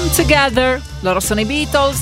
Come Together. Loro sono i Beatles,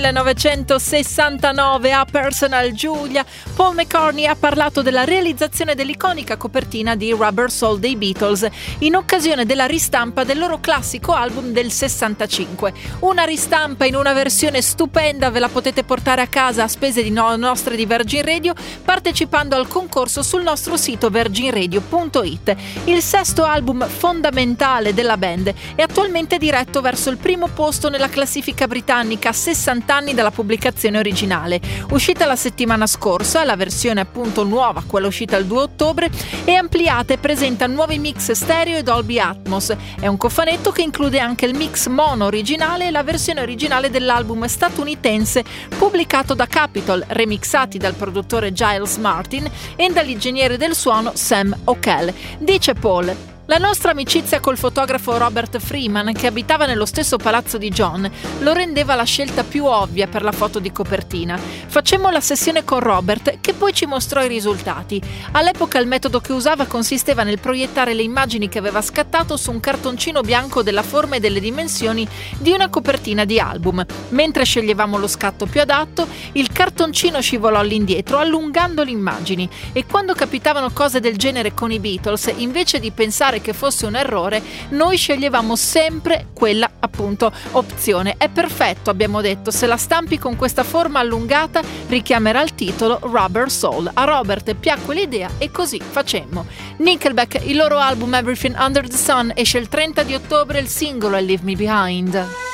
1969, a Personal Julia. Paul McCartney ha parlato della realizzazione dell'iconica copertina di Rubber Soul dei Beatles in occasione della ristampa del loro classico album del 65. Una ristampa in una versione stupenda, ve la potete portare a casa a spese di nostre di Virgin Radio partecipando al concorso sul nostro sito virginradio.it. Il sesto album fondamentale della band è attualmente diretto verso il primo posto nella classifica britannica a 60 anni dalla pubblicazione originale. Uscita la settimana scorsa, la versione appunto nuova, quella uscita il 2 ottobre, è ampliata e presenta nuovi mix stereo e Dolby Atmos. È un cofanetto che include anche il mix mono originale e la versione originale dell'album statunitense pubblicato da Capitol, remixati dal produttore Giles Martin e dall'ingegnere del suono Sam O'Kell. Dice Paul: la nostra amicizia col fotografo Robert Freeman, che abitava nello stesso palazzo di John, lo rendeva la scelta più ovvia per la foto di copertina. Facemmo la sessione con Robert, che poi ci mostrò i risultati. All'epoca il metodo che usava consisteva nel proiettare le immagini che aveva scattato su un cartoncino bianco della forma e delle dimensioni di una copertina di album. Mentre sceglievamo lo scatto più adatto, il cartoncino scivolò all'indietro, allungando le immagini, e quando capitavano cose del genere con i Beatles, invece di pensare che fosse un errore, noi sceglievamo sempre quella appunto opzione. È perfetto, abbiamo detto, se la stampi con questa forma allungata richiamerà il titolo Rubber Soul. A Robert piacque l'idea e così facemmo. Nickelback, il loro album Everything Under the Sun esce il 30 di ottobre, il singolo è Leave Me Behind.